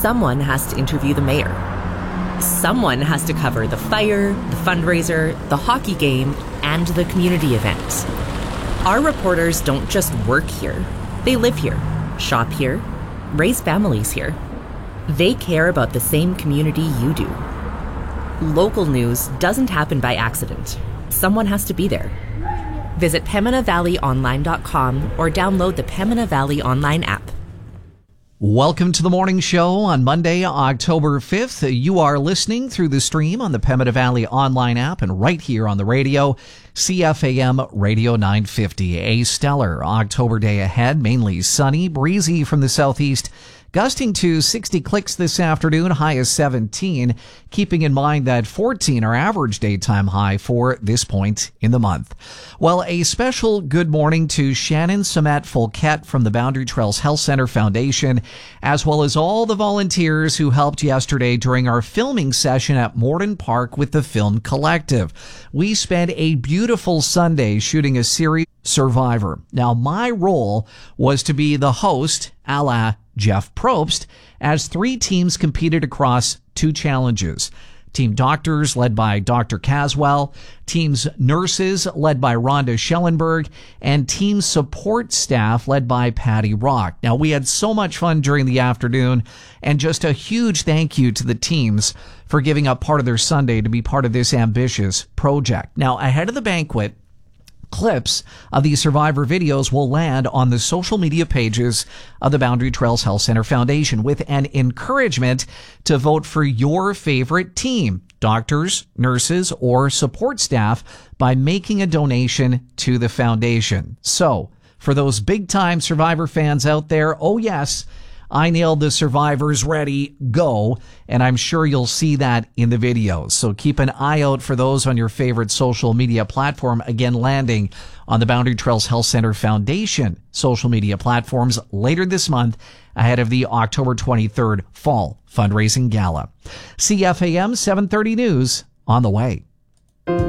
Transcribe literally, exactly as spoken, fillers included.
someone has to interview the mayor. Someone has to cover the fire, the fundraiser, the hockey game, and the community event. Our reporters don't just work here. They live here, shop here, raise families here. They care about the same community you do. Local news doesn't happen by accident. Someone has to be there. Visit Pembina Valley Online dot com or download the Pembina Valley Online app. Welcome to the morning show on Monday, October fifth. You are listening through the stream on the Pembina Valley Online app and right here on the radio, C F A M Radio nine fifty. A stellar October day ahead, mainly sunny, breezy from the southeast, gusting to sixty clicks this afternoon, high is seventeen, keeping in mind that fourteen our average daytime high for this point in the month. Well, a special good morning to Shannon Samet Folquette from the Boundary Trails Health Center Foundation, as well as all the volunteers who helped yesterday during our filming session at Morden Park with the Film Collective. We spent a beautiful Sunday shooting a series Survivor. Now, my role was to be the host, a la Jeff Probst, as three teams competed across two challenges. Team doctors led by Doctor Caswell, teams nurses led by Rhonda Schellenberg, and team support staff led by Patty Rock. Now, we had so much fun during the afternoon, and just a huge thank you to the teams for giving up part of their Sunday to be part of this ambitious project. Now, ahead of the banquet, clips of these Survivor videos will land on the social media pages of the Boundary Trails Health Center Foundation with an encouragement to vote for your favorite team, doctors, nurses, or support staff by making a donation to the foundation. So, for those big-time Survivor fans out there, oh yes, I nailed the Survivors ready, go, and I'm sure you'll see that in the videos. So keep an eye out for those on your favorite social media platform, again landing on the Boundary Trails Health Center Foundation social media platforms later this month ahead of the October twenty-third Fall Fundraising Gala. C F A M seven thirty News on the way.